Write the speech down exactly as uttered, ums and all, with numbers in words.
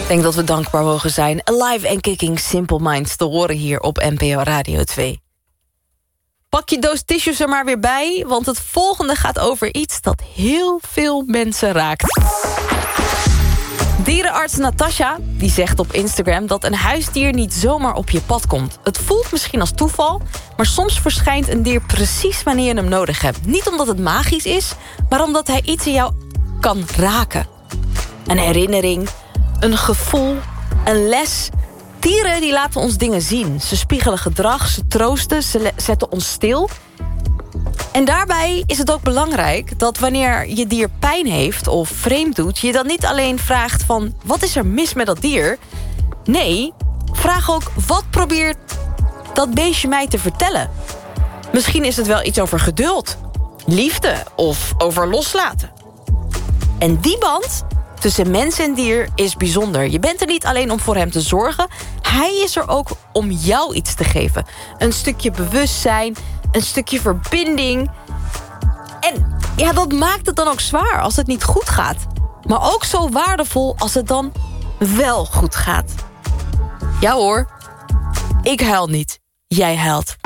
Ik denk dat we dankbaar mogen zijn. Alive and Kicking, Simple Minds te horen hier op N P O Radio twee. Pak je doos tissues er maar weer bij, want het volgende gaat over iets dat heel veel mensen raakt. Dierenarts Natasha die zegt op Instagram dat een huisdier niet zomaar op je pad komt. Het voelt misschien als toeval, maar soms verschijnt een dier precies wanneer je hem nodig hebt. Niet omdat het magisch is, maar omdat hij iets in jou kan raken. Een herinnering, een gevoel, een les. Dieren die laten ons dingen zien. Ze spiegelen gedrag, ze troosten, ze zetten ons stil. En daarbij is het ook belangrijk dat wanneer je dier pijn heeft of vreemd doet, je dan niet alleen vraagt van wat is er mis met dat dier? Nee, vraag ook wat probeert dat beestje mij te vertellen? Misschien is het wel iets over geduld, liefde of over loslaten. En die band tussen mens en dier is bijzonder. Je bent er niet alleen om voor hem te zorgen. Hij is er ook om jou iets te geven. Een stukje bewustzijn, een stukje verbinding. En ja, dat maakt het dan ook zwaar als het niet goed gaat. Maar ook zo waardevol als het dan wel goed gaat. Ja hoor, ik huil niet. Jij huilt.